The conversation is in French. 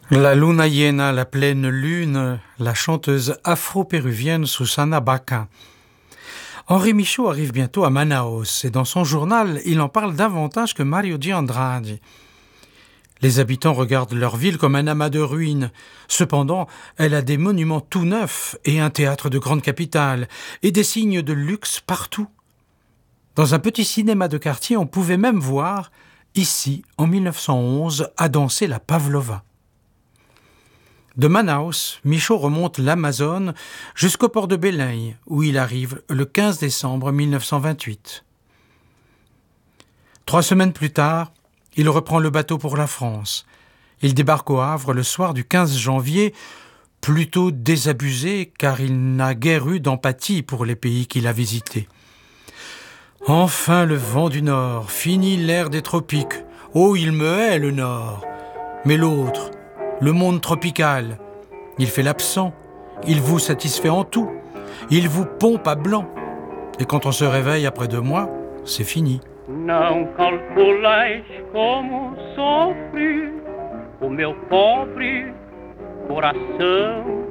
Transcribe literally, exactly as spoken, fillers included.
La luna llena, la pleine lune, la chanteuse afro-péruvienne Susana Baca. Henri Michaud arrive bientôt à Manaus et dans son journal, il en parle davantage que Mario de Andrade. Les habitants regardent leur ville comme un amas de ruines. Cependant, elle a des monuments tout neufs et un théâtre de grande capitale et des signes de luxe partout. Dans un petit cinéma de quartier, on pouvait même voir, ici, en mille neuf cent onze, à danser la Pavlova. De Manaus, Michaud remonte l'Amazone jusqu'au port de Belém, où il arrive le quinze décembre mille neuf cent vingt-huit. Trois semaines plus tard, il reprend le bateau pour la France. Il débarque au Havre le soir du quinze janvier, plutôt désabusé car il n'a guère eu d'empathie pour les pays qu'il a visités. Enfin le vent du Nord, fini l'air des tropiques. Oh, il me hait le Nord. Mais l'autre, le monde tropical, il fait l'absent, il vous satisfait en tout, il vous pompe à blanc. Et quand on se réveille après deux mois, c'est fini. Não calculais como sofre o meu pobre coração.